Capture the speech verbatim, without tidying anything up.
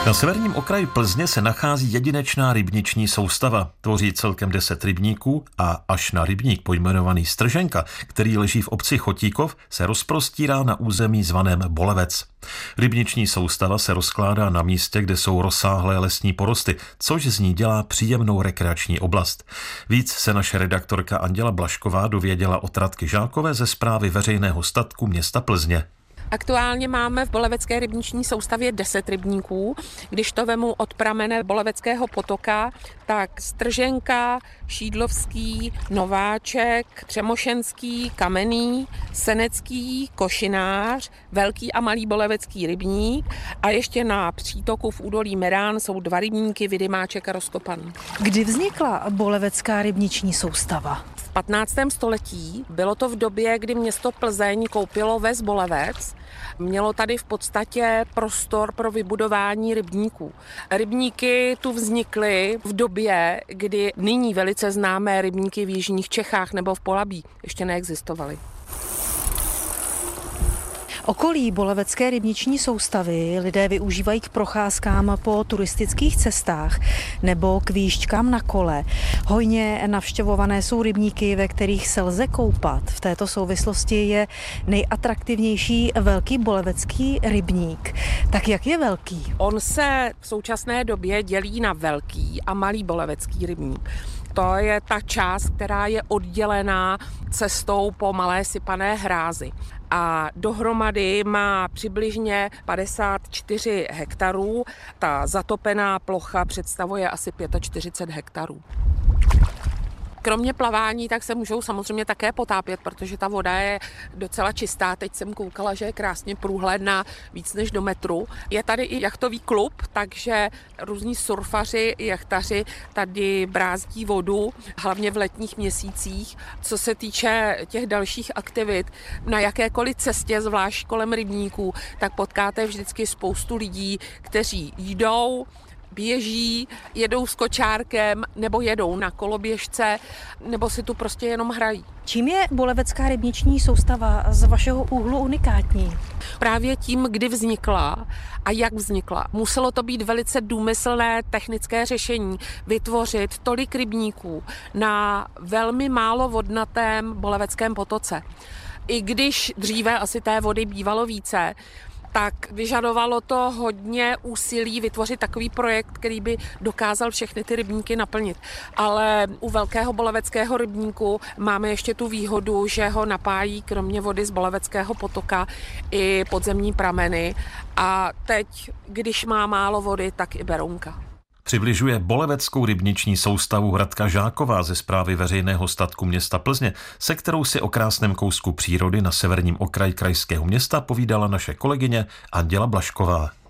Na severním okraji Plzně se nachází jedinečná rybniční soustava. Tvoří celkem deset rybníků a až na rybník pojmenovaný Strženka, který leží v obci Chotíkov, se rozprostírá na území zvaném Bolevec. Rybniční soustava se rozkládá na místě, kde jsou rozsáhlé lesní porosty, což z ní dělá příjemnou rekreační oblast. Víc se naše redaktorka Anděla Blašková dověděla od Radky Žákové ze Správy veřejného statku města Plzně. Aktuálně máme v Bolevecké rybniční soustavě deset rybníků. Když to vemu od pramene Boleveckého potoka, tak Strženka, Šídlovský, Nováček, Třemošenský, Kamenný, Senecký, Košinář, Velký a Malý Bolevecký rybník a ještě na přítoku v údolí Merán jsou dva rybníky, Vidymáček a Rozkopan. Kdy vznikla Bolevecká rybniční soustava? V patnáctém století, bylo to v době, kdy město Plzeň koupilo ves Bolevec. Mělo tady v podstatě prostor pro vybudování rybníků. Rybníky tu vznikly v době, kdy nyní velice známé rybníky v jižních Čechách nebo v Polabí ještě neexistovaly. Okolí Bolevecké rybniční soustavy lidé využívají k procházkám po turistických cestách nebo k výšťkám na kole. Hojně navštěvované jsou rybníky, ve kterých se lze koupat. V této souvislosti je nejatraktivnější Velký Bolevecký rybník. Tak jak je velký? On se v současné době dělí na Velký a Malý Bolevecký rybník. To je ta část, která je oddělená cestou po malé sypané hrázi. A dohromady má přibližně padesát čtyři hektarů. Ta zatopená plocha představuje asi čtyřicet pět hektarů. Kromě plavání, tak se můžou samozřejmě také potápět, protože ta voda je docela čistá. Teď jsem koukala, že je krásně průhledná, víc než do metru. Je tady i jachtový klub, takže různí surfaři, jachtaři tady brázdí vodu, hlavně v letních měsících. Co se týče těch dalších aktivit, na jakékoliv cestě, zvlášť kolem rybníků, tak potkáte vždycky spoustu lidí, kteří jdou, běží, jedou s kočárkem nebo jedou na koloběžce, nebo si tu prostě jenom hrají. Čím je Bolevecká rybniční soustava z vašeho úhlu unikátní? Právě tím, kdy vznikla a jak vznikla. Muselo to být velice důmyslné technické řešení vytvořit tolik rybníků na velmi málo vodnatém Boleveckém potoce. I když dříve asi té vody bývalo více, tak vyžadovalo to hodně úsilí vytvořit takový projekt, který by dokázal všechny ty rybníky naplnit. Ale u Velkého Boleveckého rybníku máme ještě tu výhodu, že ho napájí kromě vody z Boleveckého potoka i podzemní prameny. A teď, když má málo vody, tak i Berounka. Přibližuje Boleveckou rybniční soustavu Radka Žáková ze Správy veřejného statku města Plzně, se kterou si o krásném kousku přírody na severním okraji krajského města povídala naše kolegyně Anděla Blašková.